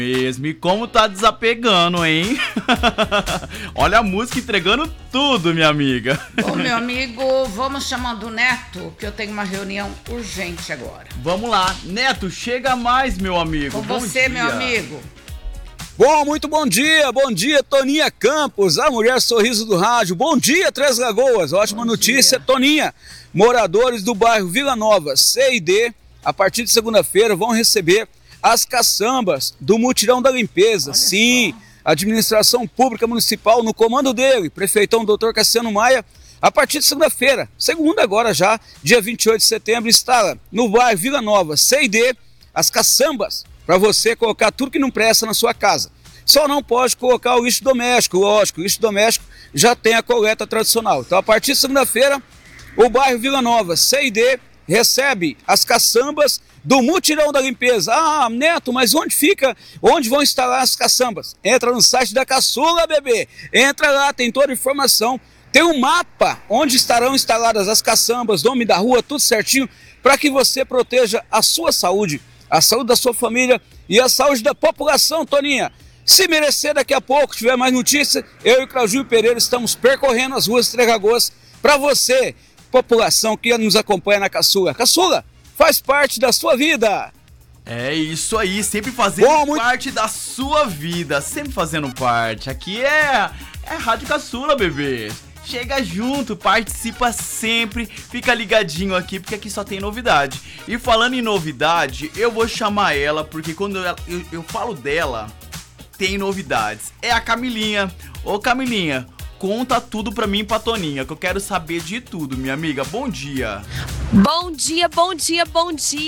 Mesmo, e como tá desapegando, hein? Olha a música entregando tudo, minha amiga. Ô, meu amigo, vamos chamando o Neto, que eu tenho uma reunião urgente agora. Vamos lá, Neto, chega mais, meu amigo. Com Bom você, dia. meu amigo. Bom, muito bom dia, Toninha Campos, a mulher sorriso do rádio. Bom dia, Três Lagoas, ótima notícia, Toninha. Moradores do bairro Vila Nova, C e D, a partir de segunda-feira vão receber as caçambas do mutirão da limpeza. Olha Sim, só. a administração pública municipal no comando dele, prefeitão Dr. Cassiano Maia, a partir de segunda-feira, segunda agora já, dia 28 de setembro, instala no bairro Vila Nova, C e D, as caçambas, para você colocar tudo que não presta na sua casa. Só não pode colocar o lixo doméstico, lógico, o lixo doméstico já tem a coleta tradicional. Então, a partir de segunda-feira, o bairro Vila Nova, C e D, recebe as caçambas do mutirão da limpeza. Ah, Neto, mas onde fica? Onde vão instalar as caçambas? Entra no site da Caçula, bebê. Entra lá, tem toda a informação. Tem um mapa onde estarão instaladas as caçambas, nome da rua, tudo certinho, para que você proteja a sua saúde, a saúde da sua família e a saúde da população, Toninha. Se merecer daqui a pouco, tiver mais notícia, eu e o Claudio Pereira estamos percorrendo as ruas de Três Lagoas para você, população que nos acompanha na Caçula. Caçula, faz parte da sua vida. É isso aí, sempre fazendo parte da sua vida, sempre fazendo parte. Aqui é Rádio Caçula, bebê. Chega junto, participa sempre, fica ligadinho aqui, porque aqui só tem novidade. E falando em novidade, eu vou chamar ela, porque quando eu falo dela, tem novidades. É a Camilinha. Ô Camilinha, conta tudo pra mim e pra Toninha, que eu quero saber de tudo, minha amiga. Bom dia. Bom dia, bom dia, bom dia.